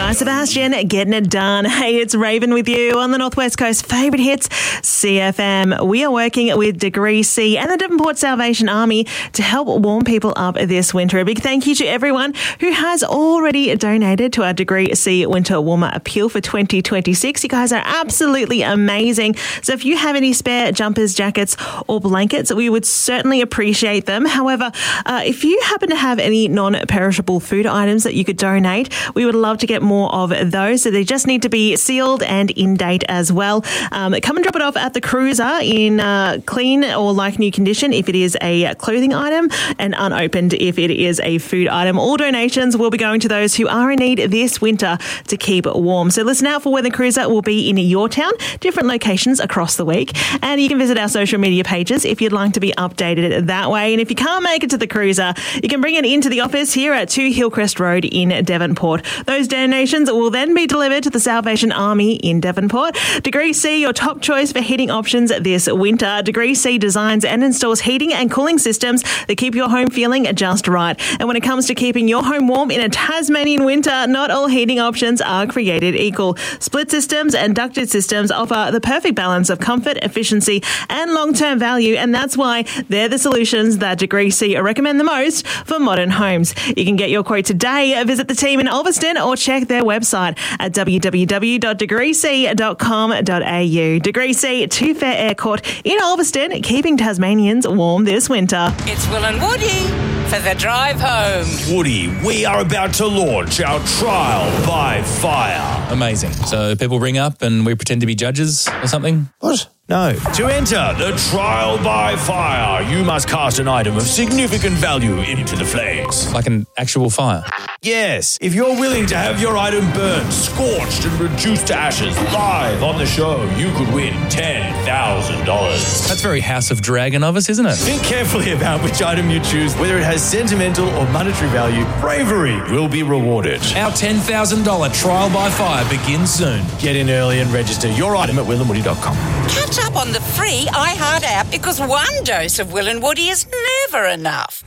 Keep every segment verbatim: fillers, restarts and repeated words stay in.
Guy Sebastian getting it done. Hey, it's Raven with you on the Northwest Coast favourite hits, C F M. We are working with Degree C and the Devonport Salvation Army to help warm people up this winter. A big thank you to everyone who has already donated to our Degree C Winter Warmer Appeal for twenty twenty-six. You guys are absolutely amazing. So if you have any spare jumpers, jackets or blankets, we would certainly appreciate them. However, uh, if you happen to have any non-perishable food items that you could donate, we would love to get more of those. So they just need to be sealed and in date as well. Um, come and drop it off at the cruiser in uh, clean or like new condition if it is a clothing item, and unopened if it is a food item. All donations will be going to those who are in need this winter to keep warm. So listen out for when the cruiser will be in your town, different locations across the week. And you can visit our social media pages if you'd like to be updated that way. And if you can't make it to the cruiser, you can bring it into the office here at two Hillcrest Road in Devonport. Those donations will then be delivered to the Salvation Army in Devonport. Degree C, your top choice for heating options this winter. Degree C designs and installs heating and cooling systems that keep your home feeling just right. And when it comes to keeping your home warm in a Tasmanian winter, not all heating options are created equal. Split systems and ducted systems offer the perfect balance of comfort, efficiency and long-term value, and that's why they're the solutions that Degree C recommend the most for modern homes. You can get your quote today. Visit the team in Ulverston or check their website at w w w dot degree c dot com dot a u. Degree C, two Fair Air Court in Ulverston, keeping Tasmanians warm this winter. It's Will and Woody for the drive home. Woody, we are about to launch our trial by fire. Amazing. So people ring up and we pretend to be judges or something? What? No. To enter the trial by fire, you must cast an item of significant value into the flames. Like an actual fire? Yes. If you're willing to have your item burned, scorched and reduced to ashes live on the show, you could win ten thousand dollars. That's very House of Dragon of us, isn't it? Think carefully about which item you choose, whether it has sentimental or monetary value. Bravery will be rewarded. Our ten thousand dollars trial by fire begins soon. Get in early and register your item at will and woody dot com. Catch up on the free iHeart app because one dose of Will and Woody is never enough.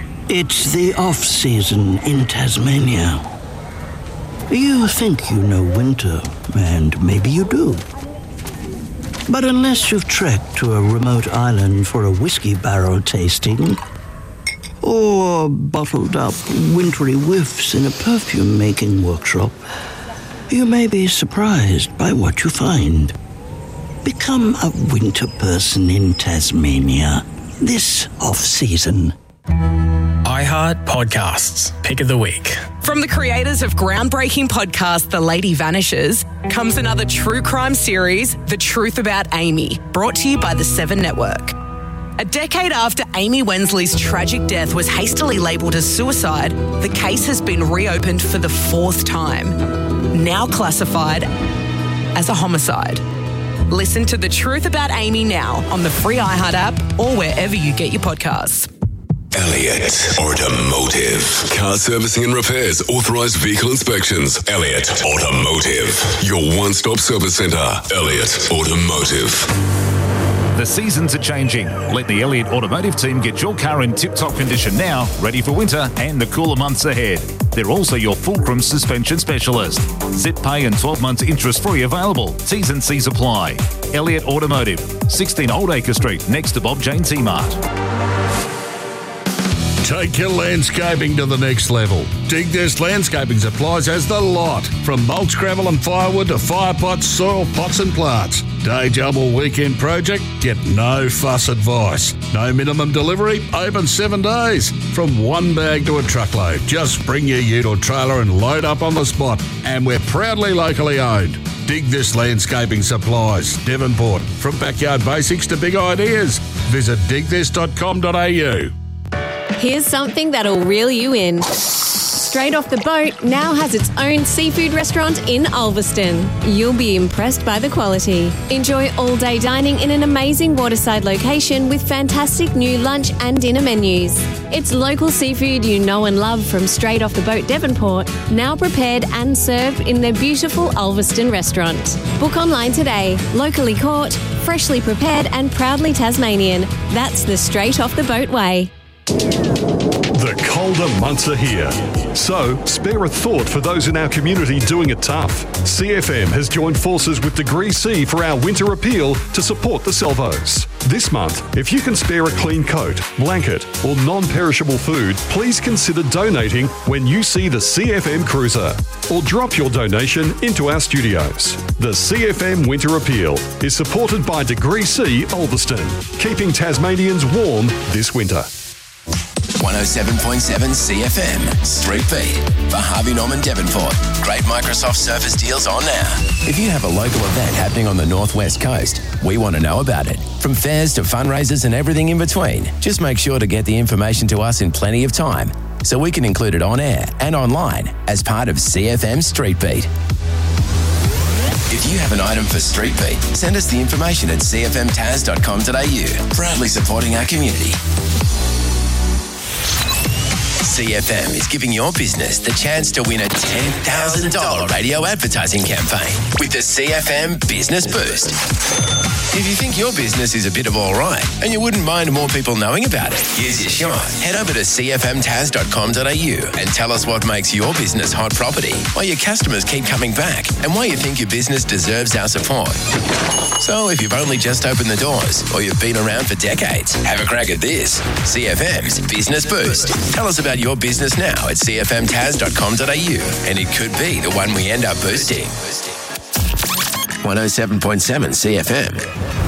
It's the off-season in Tasmania. You think you know winter, and maybe you do. But unless you've trekked to a remote island for a whiskey barrel tasting, or bottled up wintry whiffs in a perfume-making workshop, you may be surprised by what you find. Become a winter person in Tasmania this off-season. iHeart Podcasts, Pick of the Week. From the creators of groundbreaking podcast The Lady Vanishes comes another true crime series, The Truth About Amy, brought to you by the Seven Network. A decade after Amy Wensley's tragic death was hastily labelled as suicide, the case has been reopened for the fourth time, now classified as a homicide. Listen to The Truth About Amy now on the free iHeart app or wherever you get your podcasts. Elliott Automotive. Car servicing and repairs, authorised vehicle inspections. Elliott Automotive. Your one-stop service centre. Elliott Automotive. The seasons are changing. Let the Elliott Automotive team get your car in tip-top condition now, ready for winter and the cooler months ahead. They're also your fulcrum suspension specialist. Zip pay and twelve months interest-free available. T's and C's apply. Elliott Automotive, sixteen Old Acre Street, next to Bob Jane T-Mart. Take your landscaping to the next level. Dig This Landscaping Supplies has the lot. From mulch, gravel and firewood to fire pots, soil pots and plants. Day job or weekend project? Get no fuss advice. No minimum delivery, open seven days. From one bag to a truckload. Just bring your ute or trailer and load up on the spot. And we're proudly locally owned. Dig This Landscaping Supplies, Devonport. From backyard basics to big ideas. Visit dig this dot com dot a u. Here's something that'll reel you in. Straight Off the Boat now has its own seafood restaurant in Ulverston. You'll be impressed by the quality. Enjoy all-day dining in an amazing waterside location with fantastic new lunch and dinner menus. It's local seafood you know and love from Straight Off the Boat Devonport, now prepared and served in their beautiful Ulverston restaurant. Book online today. Locally caught, freshly prepared and proudly Tasmanian. That's the Straight Off the Boat way. The colder months are here. So, spare a thought for those in our community doing it tough. C F M has joined forces with Degree C for our winter appeal to support the Salvos. This month, if you can spare a clean coat, blanket, or non-perishable food, please consider donating when you see the C F M Cruiser. Or drop your donation into our studios. The C F M Winter Appeal is supported by Degree C Ulverston, keeping Tasmanians warm this winter. one oh seven point seven C F M, Street Beat, for Harvey Norman Devonport. Great Microsoft Surface deals on now. If you have a local event happening on the Northwest Coast, we want to know about it. From fairs to fundraisers and everything in between, just make sure to get the information to us in plenty of time so we can include it on air and online as part of C F M Street Beat. If you have an item for Street Beat, send us the information at c f m tas dot com dot a u, proudly supporting our community. C F M is giving your business the chance to win a ten thousand dollars radio advertising campaign with the C F M Business Boost. If you think your business is a bit of all right and you wouldn't mind more people knowing about it, here's your shot. Head over to c f m tas dot com dot a u and tell us what makes your business hot property, why your customers keep coming back, and why you think your business deserves our support. So if you've only just opened the doors or you've been around for decades, have a crack at this. C F M's Business Boost. Tell us about your business now at c f m tas dot com dot a u and it could be the one we end up boosting. one oh seven point seven C F M.